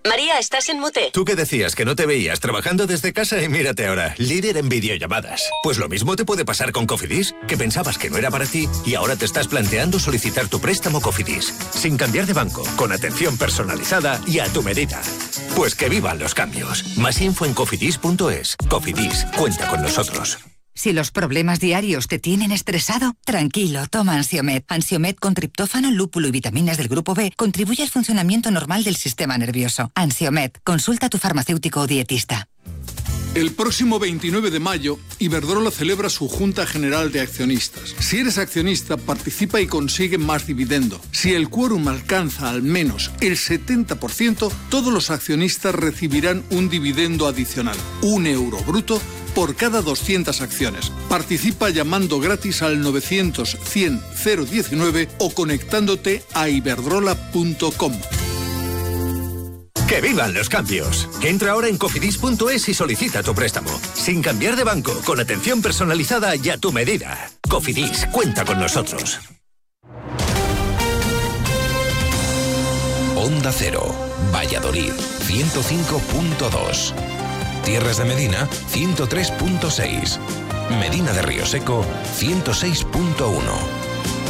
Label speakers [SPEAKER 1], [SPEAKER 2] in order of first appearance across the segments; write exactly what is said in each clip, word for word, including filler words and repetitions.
[SPEAKER 1] María, estás en mute.
[SPEAKER 2] ¿Tú qué decías? Que no te veías trabajando desde casa y mírate ahora, líder en videollamadas. Pues lo mismo te puede pasar con Cofidis, que pensabas que no era para ti y ahora te estás planteando solicitar tu préstamo Cofidis, sin cambiar de banco, con atención personalizada y a tu medida. Pues que vivan los cambios. Más info en cofidis punto es. Cofidis, cuenta con nosotros.
[SPEAKER 3] Si los problemas diarios te tienen estresado, tranquilo, toma Ansiomed. Ansiomed con triptófano, lúpulo y vitaminas del grupo B contribuye al funcionamiento normal del sistema nervioso. Ansiomed, consulta a tu farmacéutico o dietista.
[SPEAKER 4] El próximo veintinueve de mayo, Iberdrola celebra su Junta General de Accionistas. Si eres accionista, participa y consigue más dividendo. Si el quórum alcanza al menos el setenta por ciento, todos los accionistas recibirán un dividendo adicional, un euro bruto, por cada doscientas acciones. Participa llamando gratis al novecientos cien cero diecinueve o conectándote a iberdrola punto com.
[SPEAKER 2] ¡Que vivan los cambios! Entra ahora en cofidis punto es y solicita tu préstamo. Sin cambiar de banco, con atención personalizada y a tu medida. Cofidis, cuenta con nosotros.
[SPEAKER 5] Onda Cero, Valladolid, ciento cinco punto dos. Tierras de Medina, ciento tres punto seis. Medina de Río Seco, ciento seis punto uno.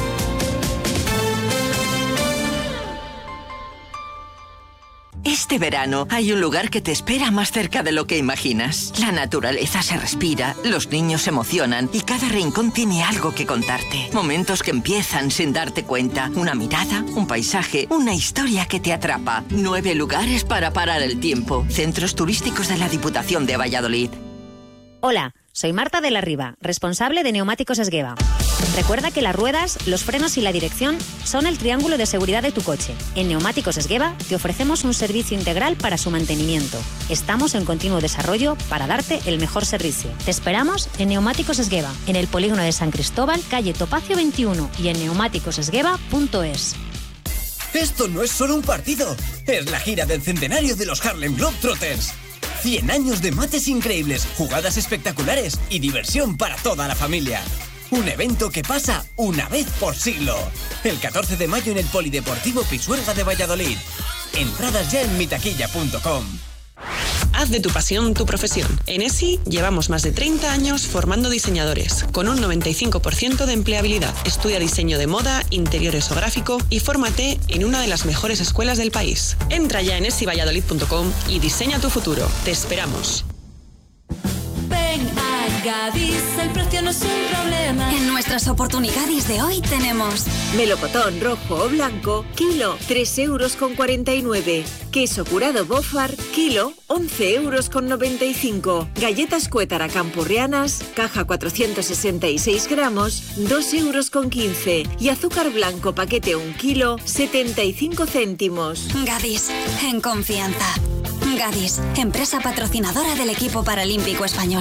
[SPEAKER 6] Este verano hay un lugar que te espera más cerca de lo que imaginas. La naturaleza se respira, los niños se emocionan y cada rincón tiene algo que contarte. Momentos que empiezan sin darte cuenta. Una mirada, un paisaje, una historia que te atrapa. Nueve lugares para parar el tiempo. Centros turísticos de la Diputación de Valladolid.
[SPEAKER 7] Hola, soy Marta de la Riva, responsable de Neumáticos Esgueva. Recuerda que las ruedas, los frenos y la dirección son el triángulo de seguridad de tu coche. En Neumáticos Esgueva te ofrecemos un servicio integral para su mantenimiento. Estamos en continuo desarrollo para darte el mejor servicio. Te esperamos en Neumáticos Esgueva, en el polígono de San Cristóbal, calle Topacio veintiuno y en neumáticos esgueva punto es.
[SPEAKER 8] Esto no es solo un partido, es la gira del centenario de los Harlem Globetrotters. cien años de mates increíbles, jugadas espectaculares y diversión para toda la familia. Un evento que pasa una vez por siglo. El catorce de mayo en el Polideportivo Pisuerga de Valladolid. Entradas ya en mitaquilla punto com.
[SPEAKER 9] Haz de tu pasión tu profesión. En ESI llevamos más de treinta años formando diseñadores, con un noventa y cinco por ciento de empleabilidad. Estudia diseño de moda, interiores o gráfico y fórmate en una de las mejores escuelas del país. Entra ya en esi valladolid punto com y diseña tu futuro. Te esperamos.
[SPEAKER 10] Ven a Gadis, el precio no es un problema.
[SPEAKER 11] En nuestras oportunidades de hoy tenemos
[SPEAKER 12] melocotón rojo o blanco, kilo, tres euros con cuarenta y nueve. Queso curado Bofar, kilo, once euros con noventa y cinco. Galletas Cuétara Campurrianas, caja cuatrocientos sesenta y seis gramos, dos euros con quince. Y azúcar blanco paquete un kilo, setenta y cinco céntimos.
[SPEAKER 11] Gadis, en confianza. Gadis, empresa patrocinadora del equipo paralímpico español.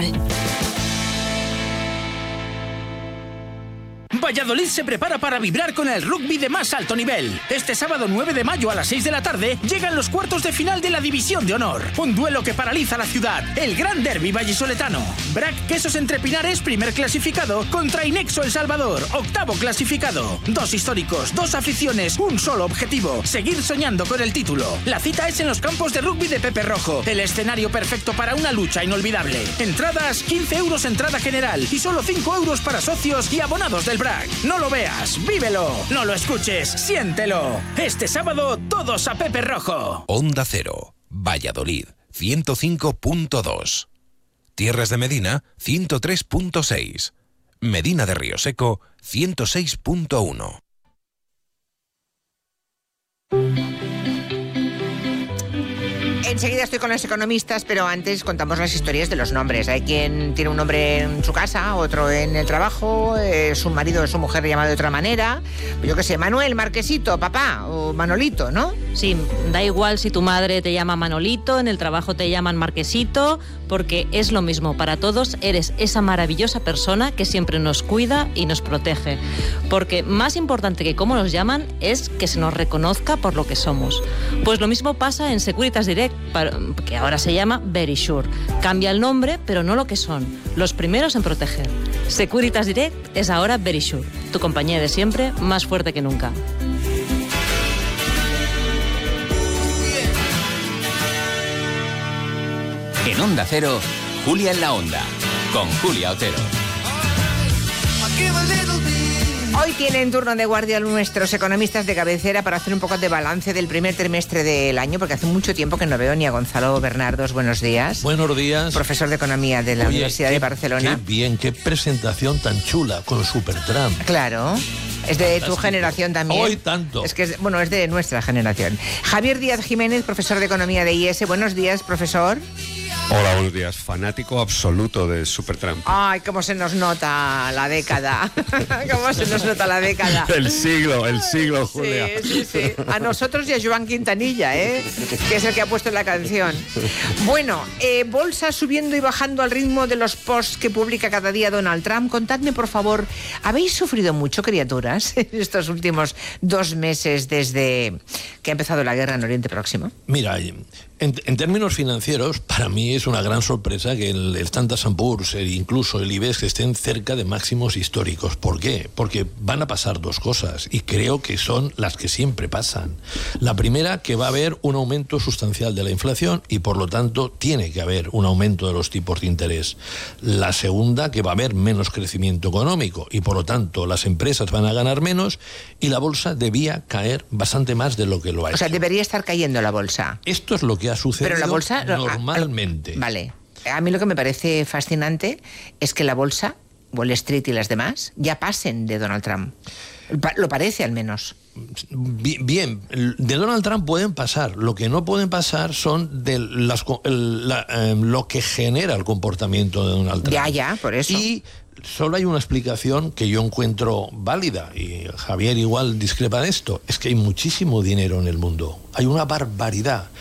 [SPEAKER 13] Valladolid se prepara para vibrar con el rugby de más alto nivel. Este sábado nueve de mayo a las seis de la tarde llegan los cuartos de final de la División de Honor. Un duelo que paraliza la ciudad. El Gran Derbi vallisoletano. Brac Quesos Entre Pinares, primer clasificado, contra Inexo El Salvador, octavo clasificado. Dos históricos, dos aficiones, un solo objetivo: seguir soñando con el título. La cita es en los campos de rugby de Pepe Rojo. El escenario perfecto para una lucha inolvidable. Entradas, quince euros entrada general y solo cinco euros para socios y abonados del Brac. No lo veas, vívelo. No lo escuches, siéntelo. Este sábado, todos a Pepe Rojo.
[SPEAKER 5] Onda Cero, Valladolid, ciento cinco punto dos. Tierras de Medina, ciento tres punto seis. Medina de Río Seco, ciento seis punto uno.
[SPEAKER 14] Enseguida estoy con los economistas, pero antes contamos las historias de los nombres. Hay quien tiene un nombre en su casa, otro en el trabajo, eh, su marido o su mujer le llama de otra manera. Yo qué sé, Manuel, Marquesito, papá o Manolito, ¿no?
[SPEAKER 15] Sí, da igual si tu madre te llama Manolito, en el trabajo te llaman Marquesito, porque es lo mismo para todos. Eres esa maravillosa persona que siempre nos cuida y nos protege. Porque más importante que cómo nos llaman es que se nos reconozca por lo que somos. Pues lo mismo pasa en Securitas Direct, que ahora se llama Verisure. Cambia el nombre, pero no lo que son. Los primeros en proteger. Securitas Direct es ahora Verisure. Tu compañía de siempre, más fuerte que nunca.
[SPEAKER 1] En Onda Cero, Julia en la Onda, con Julia Otero.
[SPEAKER 14] Hoy tienen turno de guardia nuestros economistas de cabecera para hacer un poco de balance del primer trimestre del año, porque hace mucho tiempo que no veo ni a Gonzalo Bernardos. Buenos días.
[SPEAKER 16] Buenos días.
[SPEAKER 14] Profesor de Economía de la
[SPEAKER 16] Oye,
[SPEAKER 14] Universidad
[SPEAKER 16] qué,
[SPEAKER 14] de Barcelona.
[SPEAKER 16] Qué bien, qué presentación tan chula con Supertramp.
[SPEAKER 14] Claro. Es de Fantástico. Tu generación también.
[SPEAKER 16] Hoy tanto.
[SPEAKER 14] Es que es, bueno, es de nuestra generación. Javier Díaz Jiménez, profesor de Economía de I E S. Buenos días, profesor.
[SPEAKER 17] Hola, buenos días. Fanático absoluto de Supertramp.
[SPEAKER 14] Ay, cómo se nos nota la década. Cómo se nos nota la década.
[SPEAKER 17] El siglo, el siglo, Julia.
[SPEAKER 14] Sí, sí, sí. A nosotros y a Joan Quintanilla, ¿eh? Que es el que ha puesto la canción. Bueno, eh, bolsa subiendo y bajando al ritmo de los posts que publica cada día Donald Trump. Contadme, por favor, ¿habéis sufrido mucho, criaturas, en estos últimos dos meses desde que ha empezado la guerra en Oriente Próximo?
[SPEAKER 16] Mira, en, en términos financieros, para mí es una gran sorpresa que el, el Standard and Poor's e incluso el IBEX estén cerca de máximos históricos. ¿Por qué? Porque van a pasar dos cosas y creo que son las que siempre pasan. La primera, que va a haber un aumento sustancial de la inflación y por lo tanto tiene que haber un aumento de los tipos de interés. La segunda, que va a haber menos crecimiento económico y por lo tanto las empresas van a ganar menos y la bolsa debía caer bastante más de lo que lo ha hecho.
[SPEAKER 14] O sea, debería estar cayendo la bolsa.
[SPEAKER 16] Esto es lo que ha sucedido.
[SPEAKER 14] Pero la bolsa
[SPEAKER 16] normalmente.
[SPEAKER 14] A, a, vale. A mí lo que me parece fascinante es que la bolsa, Wall Street y las demás, ya pasen de Donald Trump. Lo parece, al menos.
[SPEAKER 16] Bien, de Donald Trump pueden pasar. Lo que no pueden pasar son de las, el, la, eh, lo que genera el comportamiento de Donald Trump.
[SPEAKER 14] Ya, ya, por eso.
[SPEAKER 16] Y solo hay una explicación que yo encuentro válida, y Javier igual discrepa de esto, es que hay muchísimo dinero en el mundo. Hay una barbaridad.